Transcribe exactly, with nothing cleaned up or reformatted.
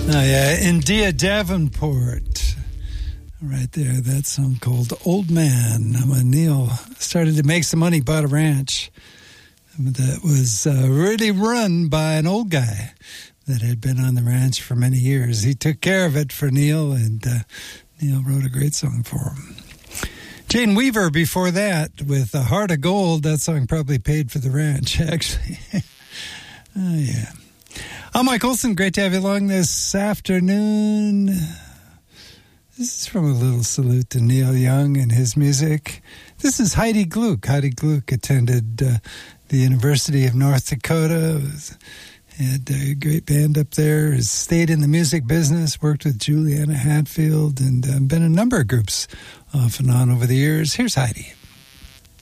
Oh, yeah, India Davenport. Right there, that song called Old Man. When Neil started to make some money, bought a ranch that was uh, really run by an old guy that had been on the ranch for many years. He took care of it for Neil, and uh, Neil wrote a great song for him. Jane Weaver before that with A Heart of Gold. That song probably paid for the ranch, actually. Oh, yeah. I'm Mike Olson. Great to have you along this afternoon. This is from a little salute to Neil Young and his music. This is Heidi Gluck. Heidi Gluck attended uh, the University of North Dakota. Was, had a great band up there. Has stayed in the music business, worked with Juliana Hatfield, and uh, been in a number of groups off and on over the years. Here's Heidi.